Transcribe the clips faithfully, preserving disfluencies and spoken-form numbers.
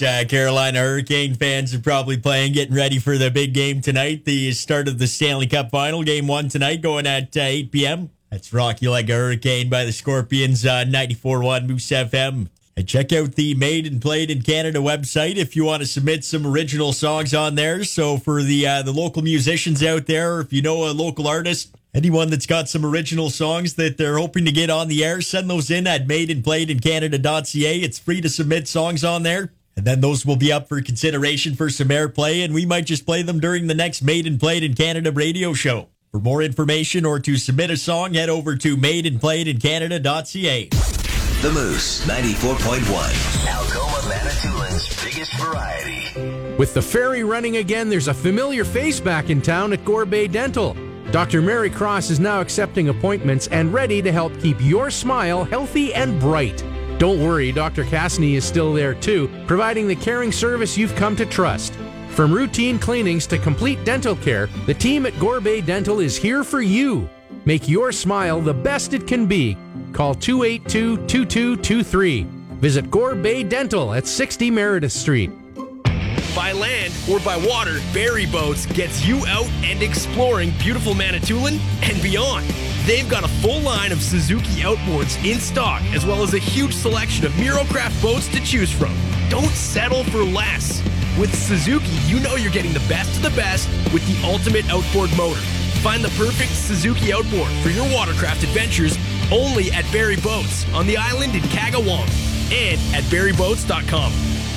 Uh, Carolina Hurricane fans are probably playing, getting ready for the big game tonight. The start of the Stanley Cup Final, game one tonight, going at uh, eight p.m. That's Rock You Like a Hurricane by the Scorpions on ninety-four point one Moose F M. And check out the Made and Played in Canada website if you want to submit some original songs on there. So for the uh, the local musicians out there, if you know a local artist, anyone that's got some original songs that they're hoping to get on the air, send those in at made and played in canada dot c a. It's free to submit songs on there. And then those will be up for consideration for some airplay, and we might just play them during the next Made and Played in Canada radio show. For more information or to submit a song, head over to made and played in canada dot c a. The Moose, ninety-four point one. Algoma Manitoulин's biggest variety. With the ferry running again, there's a familiar face back in town at Gore Bay Dental. Doctor Mary Cross is now accepting appointments and ready to help keep your smile healthy and bright. Don't worry, Doctor Cassidy is still there too, providing the caring service you've come to trust. From routine cleanings to complete dental care, the team at Gore Bay Dental is here for you. Make your smile the best it can be. Call two eight two, two two two three. Visit Gore Bay Dental at sixty Meredith Street. By land or by water, Barry Boats gets you out and exploring beautiful Manitoulin and beyond. They've got a full line of Suzuki outboards in stock, as well as a huge selection of Mirocraft boats to choose from. Don't settle for less. With Suzuki, you know you're getting the best of the best with the ultimate outboard motor. Find the perfect Suzuki outboard for your watercraft adventures only at Barry Boats on the island in Kagawam and at barry boats dot com.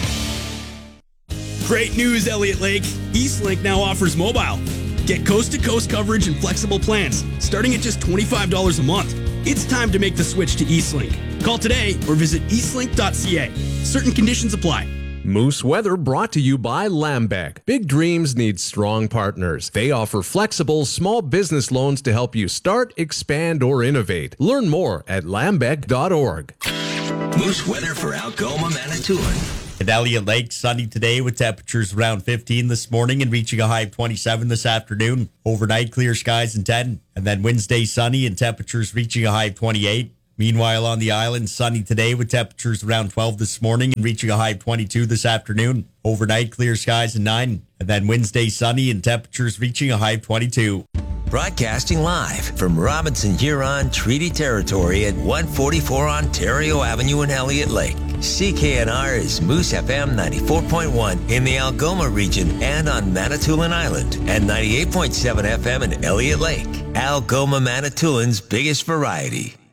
Great news, Elliott Lake. Eastlink now offers mobile. Get coast-to-coast coverage and flexible plans, starting at just twenty-five dollars a month. It's time to make the switch to Eastlink. Call today or visit eastlink dot c a. Certain conditions apply. Moose Weather brought to you by Lambeck. Big dreams need strong partners. They offer flexible small business loans to help you start, expand, or innovate. Learn more at lambeck dot org. Moose Weather for Algoma, Manitoulin. At Elliott Lake, sunny today with temperatures around fifteen this morning and reaching a high of twenty-seven this afternoon. Overnight, clear skies and ten. And then Wednesday, sunny and temperatures reaching a high of twenty-eight. Meanwhile, on the island, sunny today with temperatures around twelve this morning and reaching a high of twenty-two this afternoon. Overnight, clear skies and nine. And then Wednesday, sunny and temperatures reaching a high of twenty-two. Broadcasting live from Robinson Huron Treaty Territory at one forty-four Ontario Avenue in Elliott Lake. C K N R is Moose F M ninety-four point one in the Algoma region and on Manitoulin Island, and ninety-eight point seven F M in Elliott Lake. Algoma Manitoulin's biggest variety.